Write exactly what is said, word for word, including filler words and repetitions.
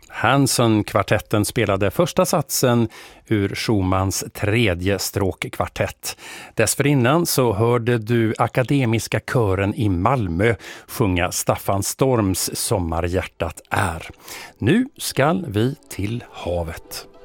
Hanson-kvartetten spelade första satsen ur Schumanns tredje stråkkvartett. Dessförinnan så hörde du Akademiska kören i Malmö sjunga Staffan Storms Sommarhjärtat är. Nu skall vi till havet.